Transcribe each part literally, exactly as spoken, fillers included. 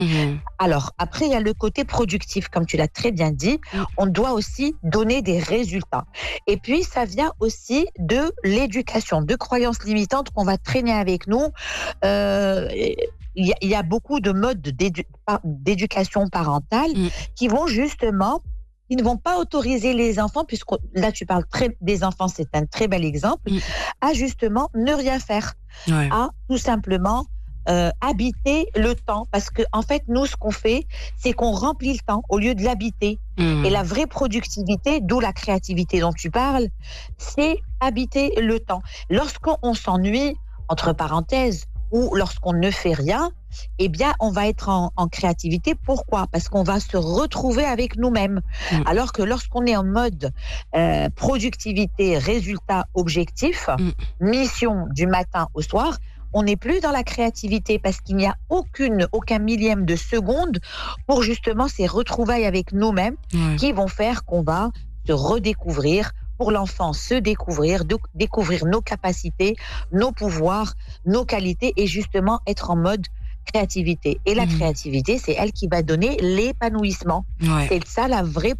Mmh. Alors, après, il y a le côté productif, comme tu l'as très bien dit. Mmh. On doit aussi donner des résultats. Et puis, ça vient aussi de l'éducation, de croyances limitantes qu'on va traîner avec nous. Euh, Il y, a, il y a beaucoup de modes d'édu- par- d'éducation parentale Mmh. qui vont justement, qui ne vont pas autoriser les enfants, puisque là tu parles très, des enfants, c'est un très bel exemple, Mmh. à justement ne rien faire, Ouais. à tout simplement euh, habiter le temps. Parce que en fait, nous, ce qu'on fait, c'est qu'on remplit le temps au lieu de l'habiter. Mmh. Et la vraie productivité, d'où la créativité dont tu parles, c'est habiter le temps. Lorsqu'on s'ennuie, entre parenthèses, ou lorsqu'on ne fait rien, eh bien, on va être en, en créativité. Pourquoi ? Parce qu'on va se retrouver avec nous-mêmes. Mmh. Alors que lorsqu'on est en mode euh, productivité, résultat, objectif, Mmh. mission du matin au soir, on n'est plus dans la créativité parce qu'il n'y a aucune, aucun millième de seconde pour justement ces retrouvailles avec nous-mêmes Ouais. qui vont faire qu'on va se redécouvrir, pour l'enfant se découvrir, de, découvrir nos capacités, nos pouvoirs, nos qualités et justement être en mode créativité. Et la Mmh. créativité, c'est elle qui va donner l'épanouissement. Ouais. C'est ça la vraie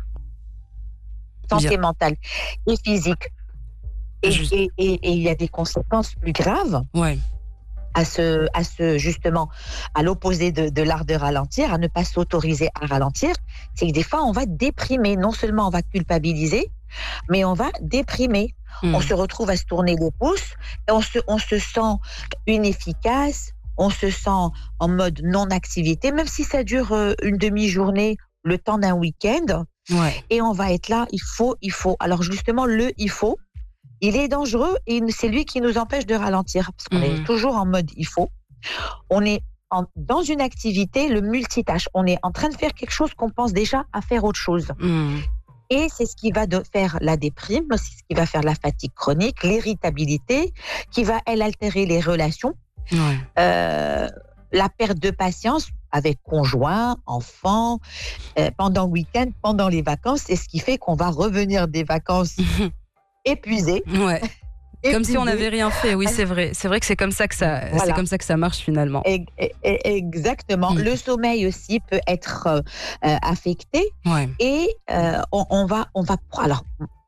santé Bien. mentale et physique. Et Juste. et- et- et il y a des conséquences plus graves Ouais. à ce, à ce justement, à l'opposé de, de l'art de ralentir, à ne pas s'autoriser à ralentir, c'est que des fois, on va déprimer. Non seulement on va culpabiliser, mais on va déprimer. Mmh. On se retrouve à se tourner les pouces, et on se, on se sent inefficace, on se sent en mode non-activité, même si ça dure euh, une demi-journée, le temps d'un week-end, Ouais. et on va être là, il faut, il faut. Alors justement, le il faut, il est dangereux et c'est lui qui nous empêche de ralentir, parce qu'on Mhm. est toujours en mode il faut. On est en- dans une activité, le multitâche. On est en train de faire quelque chose qu'on pense déjà à faire autre chose. Mmh. Et c'est ce qui va de faire la déprime, c'est ce qui va faire la fatigue chronique, l'irritabilité, qui va, elle, altérer les relations, Ouais. euh, la perte de patience avec conjoint, enfant, euh, pendant le week-end, pendant les vacances. C'est ce qui fait qu'on va revenir des vacances épuisé. Ouais. Comme si on épuisé. n'avait rien fait. Oui, c'est vrai. C'est vrai que c'est comme ça que ça, Voilà. c'est comme ça que ça marche finalement. E- e- e- Exactement. Mm. Le sommeil aussi peut être euh, euh, affecté Ouais. et euh, on, on va, on va. Alors,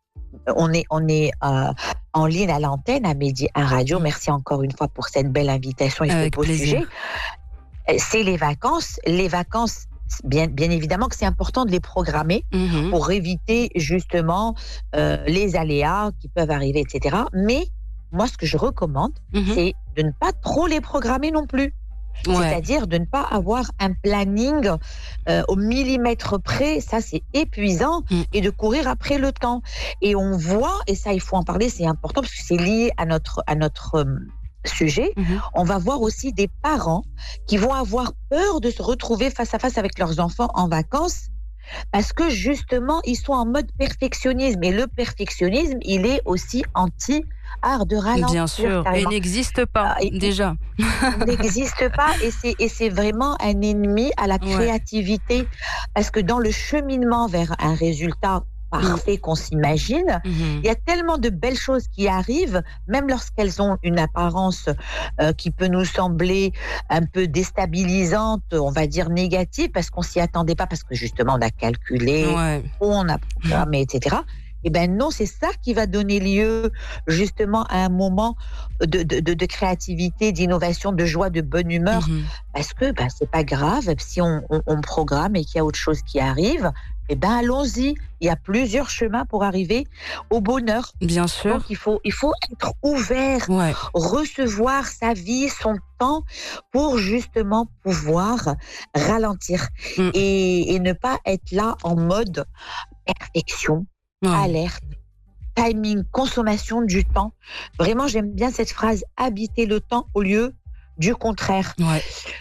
on est, on est euh, en ligne à l'antenne à Midi un Radio. Merci encore une fois pour cette belle invitation et ce Avec beau plaisir. sujet. Euh, C'est les vacances. Les vacances, bien, bien évidemment que c'est important de les programmer Mhm. pour éviter justement euh, les aléas qui peuvent arriver, et cetera. Mais moi, ce que je recommande, Mhm. c'est de ne pas trop les programmer non plus. Ouais. C'est-à-dire de ne pas avoir un planning euh, au millimètre près, ça c'est épuisant, Mm. et de courir après le temps. Et on voit, et ça il faut en parler, c'est important parce que c'est lié à notre, à notre euh, sujet, Mhm. on va voir aussi des parents qui vont avoir peur de se retrouver face à face avec leurs enfants en vacances parce que justement, ils sont en mode perfectionnisme. Et le perfectionnisme, il est aussi anti-art de ralentir. Bien sûr. Et carrément. n'existe pas Ah, et- déjà. Il n'existe pas et c'est, et c'est vraiment un ennemi à la Ouais. créativité. Parce que dans le cheminement vers un résultat parfait qu'on s'imagine, Mhm. il y a tellement de belles choses qui arrivent, même lorsqu'elles ont une apparence euh, qui peut nous sembler un peu déstabilisante, on va dire négative, parce qu'on s'y attendait pas, parce que justement on a calculé, Ouais. on a programmé, et cetera. Eh ben non, c'est ça qui va donner lieu justement à un moment de, de, de, de créativité, d'innovation, de joie, de bonne humeur, Mhm. parce que ben, c'est pas grave si on, on, on programme et qu'il y a autre chose qui arrive. Eh ben allons-y. Il y a plusieurs chemins pour arriver au bonheur. Bien sûr. Donc il faut, il faut être ouvert, Ouais. recevoir sa vie, son temps, pour justement pouvoir ralentir Mm. et, et ne pas être là en mode perfection, Ouais. alerte, timing, consommation du temps. Vraiment, j'aime bien cette phrase, habiter le temps au lieu du contraire. Ouais.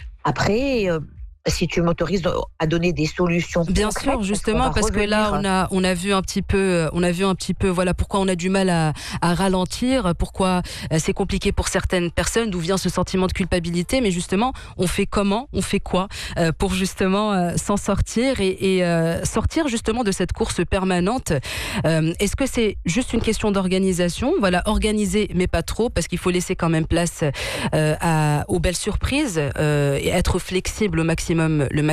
Après, euh, si tu m'autorises à donner des solutions Bien concrètes, sûr, parce justement, qu'on va parce que là, revenir- on a, on a vu un petit peu, on a vu un petit peu, voilà, pourquoi on a du mal à, à ralentir, pourquoi euh, c'est compliqué pour certaines personnes, d'où vient ce sentiment de culpabilité. Mais justement, on fait comment, on fait quoi euh, pour justement euh, s'en sortir et, et euh, sortir justement de cette course permanente. Euh, est-ce que c'est juste une question d'organisation? Voilà, organiser, mais pas trop, parce qu'il faut laisser quand même place euh, à, aux belles surprises euh, et être flexible au maximum. maximum, le